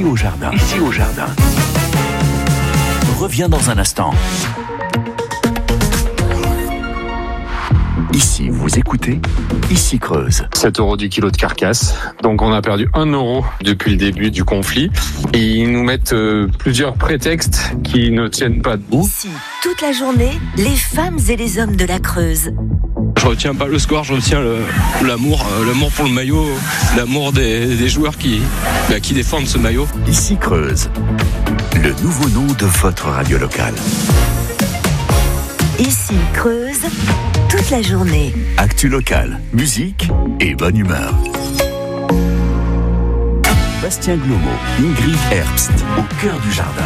Ici au jardin. Reviens dans un instant. Ici, vous écoutez, ici Creuse. 7 € du kilo de carcasse. Donc on a perdu 1 € depuis le début du conflit. Et ils nous mettent plusieurs prétextes qui ne tiennent pas debout. Ici, toute la journée, les femmes et les hommes de la Creuse. Je retiens pas le score, je retiens l'amour pour le maillot, l'amour des joueurs qui défendent ce maillot. Ici Creuse, le nouveau nom de votre radio locale. Ici Creuse, toute la journée. Actu locale, musique et bonne humeur. Bastien Glomo, Ingrid Herbst, au cœur du jardin.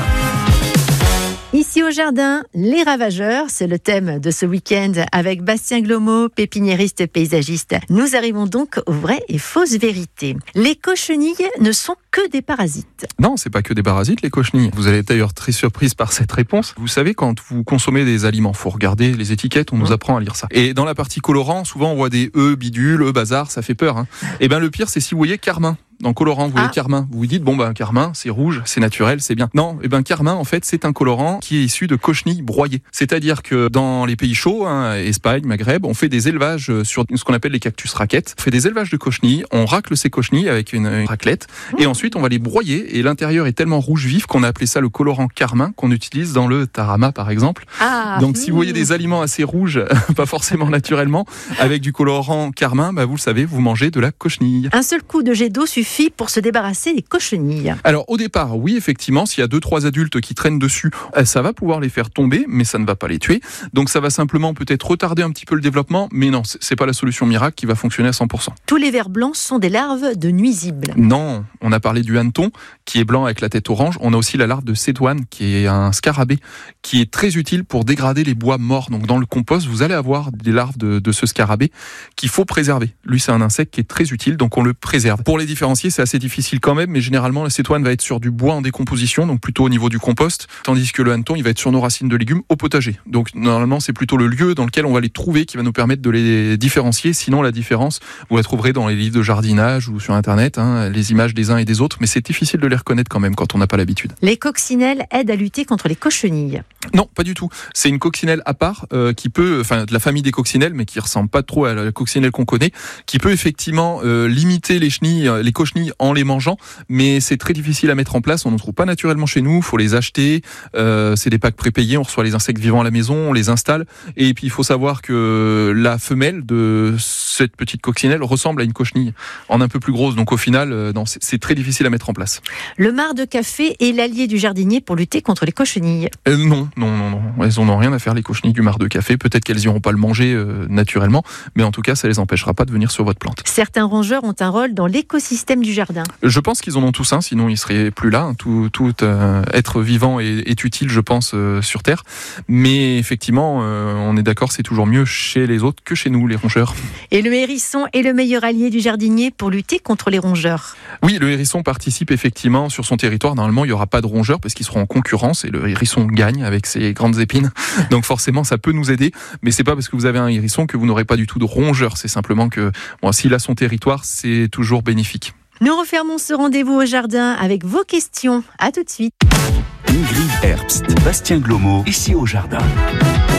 Ici au jardin, les ravageurs, c'est le thème de ce week-end avec Bastien Glomo, pépiniériste et paysagiste. Nous arrivons donc aux vraies et fausses vérités. Les cochenilles ne sont que des parasites. Non, c'est pas que des parasites, les cochenilles. Vous allez être d'ailleurs très surprise par cette réponse. Vous savez, quand vous consommez des aliments, faut regarder les étiquettes, on nous apprend à lire ça. Et dans la partie colorant, souvent on voit des bidule, bazar, ça fait peur. Et ben le pire, c'est si vous voyez carmin. Dans colorant, vous voyez carmin. Vous vous dites, carmin, c'est rouge, c'est naturel, c'est bien. Non, carmin, en fait, c'est un colorant qui est issu de cochenilles broyées. C'est-à-dire que dans les pays chauds, Espagne, Maghreb, on fait des élevages sur ce qu'on appelle les cactus raquettes. On fait des élevages de cochenilles, on racle ces cochenilles avec une raclette, et ensuite on va les broyer, et l'intérieur est tellement rouge vif qu'on a appelé ça le colorant carmin, qu'on utilise dans le tarama, par exemple. Donc si vous voyez des aliments assez rouges, pas forcément naturellement, avec du colorant carmin, vous le savez, vous mangez de la cochenille. Un seul coup de jet d'eau suffit pour se débarrasser des cochenilles. Alors au départ, oui, effectivement, s'il y a 2-3 adultes qui traînent dessus, ça va pouvoir les faire tomber, mais ça ne va pas les tuer. Donc ça va simplement peut-être retarder un petit peu le développement, mais non, c'est pas la solution miracle qui va fonctionner à 100%. Tous les vers blancs sont des larves de nuisibles. Non, on a parlé du hanneton, qui est blanc avec la tête orange. On a aussi la larve de cédoine, qui est un scarabée, qui est très utile pour dégrader les bois morts. Donc dans le compost, vous allez avoir des larves de ce scarabée qu'il faut préserver. Lui, c'est un insecte qui est très utile, donc on le préserve. Pour les différencier, c'est assez difficile quand même, mais généralement la cétoine va être sur du bois en décomposition, donc plutôt au niveau du compost, tandis que le hanneton, il va être sur nos racines de légumes au potager. Donc normalement, c'est plutôt le lieu dans lequel on va les trouver qui va nous permettre de les différencier. Sinon, la différence, vous la trouverez dans les livres de jardinage ou sur Internet, les images des uns et des autres, mais c'est difficile de les reconnaître quand même quand on n'a pas l'habitude. Les coccinelles aident à lutter contre les cochenilles. Non, pas du tout. C'est une coccinelle à part qui peut, de la famille des coccinelles, mais qui ressemble pas trop à la coccinelle qu'on connaît, qui peut effectivement limiter les cochenilles en les mangeant, mais c'est très difficile à mettre en place. On ne trouve pas naturellement chez nous. Faut les acheter. C'est des packs prépayés. On reçoit les insectes vivants à la maison, on les installe. Et puis il faut savoir que la femelle de cette petite coccinelle ressemble à une cochenille en un peu plus grosse. Donc au final, c'est très difficile à mettre en place. Le marc de café est l'allié du jardinier pour lutter contre les cochenilles. Non. Elles n'ont rien à faire, les cochenilles du marc de café. Peut-être qu'elles n'iront pas le manger naturellement, mais en tout cas, ça les empêchera pas de venir sur votre plante. Certains rongeurs ont un rôle dans l'écosystème du jardin. Je pense qu'ils en ont tous un, sinon ils seraient plus là. Tout être vivant est utile, je pense, sur Terre. Mais effectivement, on est d'accord, c'est toujours mieux chez les autres que chez nous, les rongeurs. Et le hérisson est le meilleur allié du jardinier pour lutter contre les rongeurs. Oui, le hérisson participe effectivement sur son territoire. Normalement, il n'y aura pas de rongeurs parce qu'ils seront en concurrence et le hérisson gagne avec ses grandes épines. Donc forcément, ça peut nous aider. Mais c'est pas parce que vous avez un hérisson que vous n'aurez pas du tout de rongeurs. C'est simplement que s'il a son territoire, c'est toujours bénéfique. Nous refermons ce rendez-vous au jardin avec vos questions. À tout de suite. Ingrid Herbst, Bastien Glomo, ici au jardin.